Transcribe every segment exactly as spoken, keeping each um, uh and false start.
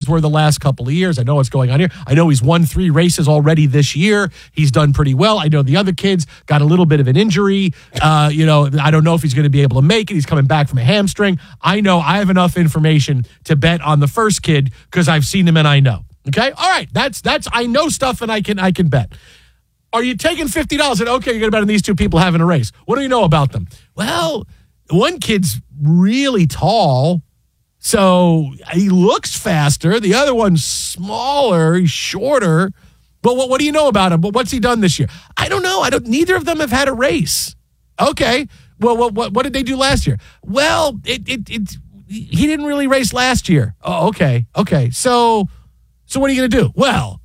were the last couple of years. I know what's going on here. I know he's won three races already this year. He's done pretty well. I know the other kids got a little bit of an injury. Uh, you know, I don't know if he's going to be able to make it. He's coming back from a hamstring. I know I have enough information to bet on the first kid because I've seen him and I know. Okay? All right. That's, that's, I know stuff and I can, I can bet. Are you taking fifty dollars and, okay, you're going to bet on these two people having a race? What do you know about them? Well, one kid's really tall, so he looks faster. The other one's smaller, he's shorter. But what, what do you know about him? But what's he done this year? I don't know. I don't. Neither of them have had a race. Okay. Well, what what, what did they do last year? Well, it it it he didn't really race last year. Oh, okay. Okay. So so what are you going to do? Well,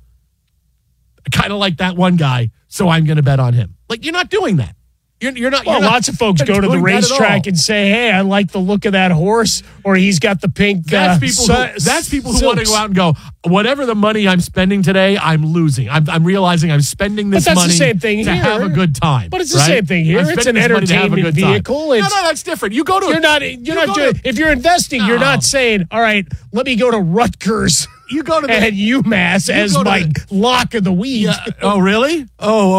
I kind of like that one guy, so I'm going to bet on him. Like, you're not doing that. You're, you're not. Well, you're lots not, of folks go to the racetrack and say, "Hey, I like the look of that horse," or he's got the pink. That's uh, people. su- Who, that's people who silks. want to go out and go. Whatever the money I'm spending today, I'm losing. I'm, I'm realizing I'm spending this but that's money the same thing to here. have a good time. But it's the right? same thing here. I'm It's spending an this money to have a entertainment good time. vehicle. No, It's, no, that's different. You go to. You're not. You're you not doing. to, if you're investing, no. You're not saying, "All right, let me go to Rutgers." You go to the, and UMass as my the, lock of the week. Yeah. Oh, really? Oh,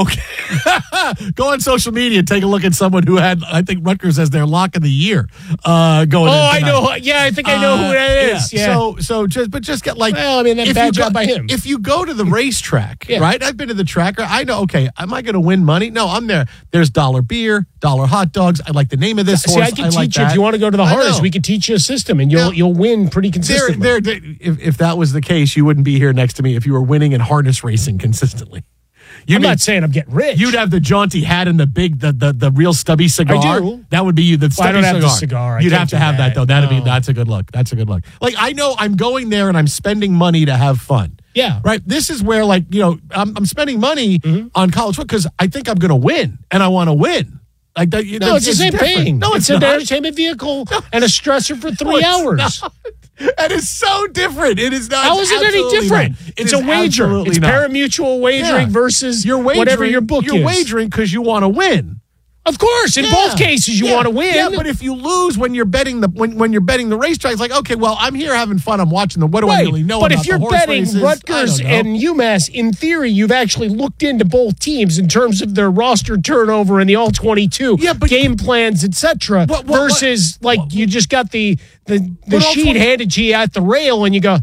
okay. Go on social media and take a look at someone who had, I think, Rutgers as their lock of the year. Uh, going. Oh, I know. Yeah, I think I know uh, who that is. Yeah. yeah. So, so just, but just get like. Well, I mean, that's bad job by him. If you go to the racetrack, yeah. right? I've been to the tracker. I know. Okay, am I going to win money? No, I'm there. There's dollar beer, dollar hot dogs. I like the name of this See, horse. I can I teach like you that. if you want to go to the harness. We can teach you a system, and you'll now, you'll win pretty consistently. There, there, if, if that was the case, you wouldn't be here next to me if you were winning in harness racing consistently. You'd I'm not saying I'm getting rich. You'd have the jaunty hat and the big, the the, the real stubby cigar. I do. That would be you. The stubby well, I don't have cigar. the cigar. I You'd have to have that, that though. That'd no. be that's a good look. That's a good look. Like I know I'm going there and I'm spending money to have fun. Yeah. Right. This is where like you know I'm, I'm spending money mm-hmm. on college football because I think I'm going to win and I want to win. Like that. You know, no, it's, it's the same different. thing. No, it's, it's not. an entertainment vehicle no. and a stressor for three no, hours. Not. That is so different. It is not. How is it any different? Not. It's it a wager. It's not. pari-mutuel wagering yeah. versus you're wagering, whatever your book you're is. You're wagering because you want to win. Of course, in yeah. both cases, you yeah. want to win. Yeah, but if you lose when you're betting the when, when you're betting the racetrack, it's like okay, well, I'm here having fun. I'm watching the. What do right. I really know? But about if you're the horse betting races? Rutgers and UMass, in theory, you've actually looked into both teams in terms of their roster turnover and the all twenty-two yeah, but, game plans, et cetera. Versus what, like what, you just got the the, the sheet twenty handed to you at the rail, and you go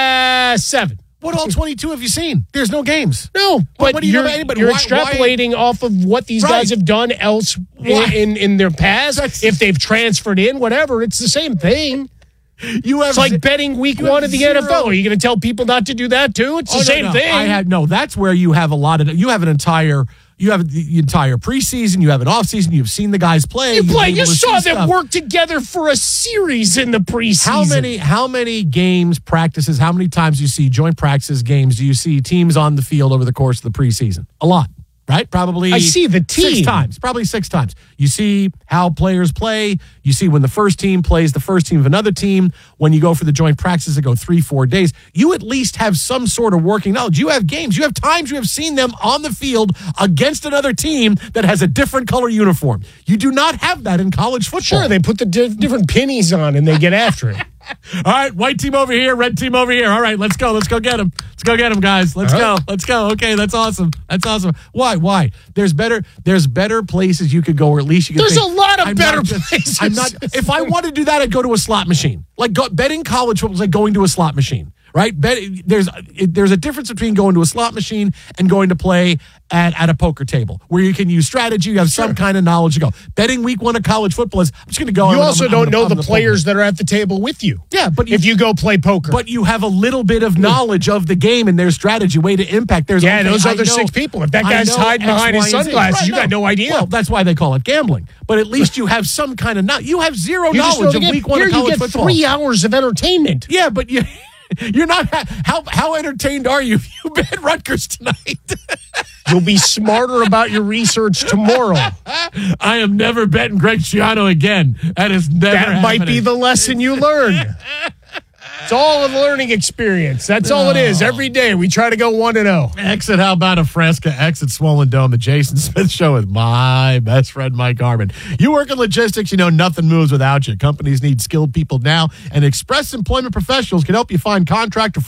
ah seven. What all twenty-two have you seen? There's no games. No, but what, what do you you're, know about anybody? you're why, extrapolating why? off of what these right. guys have done else in, in, in their past. That's, if they've transferred in, whatever, it's the same thing. You have it's like betting week one of the zero. N F L. Are you going to tell people not to do that too? It's oh, the no, same no. thing. I had no. That's where you have a lot of. You have an entire. You have the entire preseason. You have an offseason. You've seen the guys play. You play. You saw them stuff. work together for a series in the preseason. How many? How many games, practices? How many times you see joint practices, games? Do you see teams on the field over the course of the preseason? A lot. Right? Probably I see the team. Six times. Probably six times. You see how players play. You see when the first team plays the first team of another team. When you go for the joint practices that go three, four days, you at least have some sort of working knowledge. You have games. You have times you have seen them on the field against another team that has a different color uniform. You do not have that in college football. Sure, they put the di- different pennies on and they get after it. All right, white team over here, red team over here. All right, let's go. Let's go get them. Let's go get them, guys. Let's uh-huh. go. Let's go. Okay, that's awesome. That's awesome. Why? Why? There's better. There's better places you could go, or at least you could. There's think, a lot of I'm better just, places. I'm not. If I wanted to do that, I'd go to a slot machine. Like go, betting college football is like going to a slot machine. Right? Bet, there's it, there's a difference between going to a slot machine and going to play at, at a poker table where you can use strategy, you have sure. some kind of knowledge to go. Betting week one of college football is I'm just going to go. You I'm, also I'm, don't I'm, know I'm the, the players poker. that are at the table with you. Yeah, but you, if you go play poker, but you have a little bit of knowledge of the game and their strategy, way to impact. There's yeah, okay, those I other know, six people. If that guy's hiding X, behind Y, his and Z. sunglasses, right, you got no idea. Well, that's why they call it gambling. But at least you have some kind of knowledge. You have zero you knowledge of week one Here of college you get football. Three hours of entertainment. Yeah, but you. You're not how how entertained are you? You bet Rutgers tonight. You'll be smarter about your research tomorrow. I am never betting Greg Schiano again. That is never. That happening. might be the lesson you learn. It's all a learning experience. That's all it is. Every day we try to go one and zero. Exit How About a Fresca, exit Swollen Dome, the Jason Smith Show with my best friend Mike Harmon. You work in logistics, you know nothing moves without you. Companies need skilled people now, and Express Employment Professionals can help you find contractor